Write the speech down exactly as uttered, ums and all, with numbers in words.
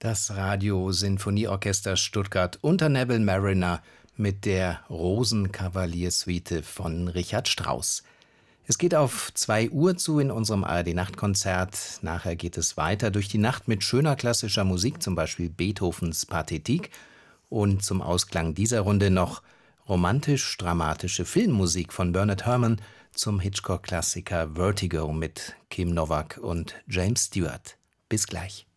Das Radio-Sinfonieorchester Stuttgart unter Neville Marriner mit der Rosenkavaliersuite von Richard Strauss. Es geht auf zwei Uhr zu in unserem A R D-Nachtkonzert. Nachher geht es weiter durch die Nacht mit schöner klassischer Musik, zum Beispiel Beethovens Pathetik. Und zum Ausklang dieser Runde noch romantisch-dramatische Filmmusik von Bernard Herrmann zum Hitchcock-Klassiker Vertigo mit Kim Novak und James Stewart. Bis gleich.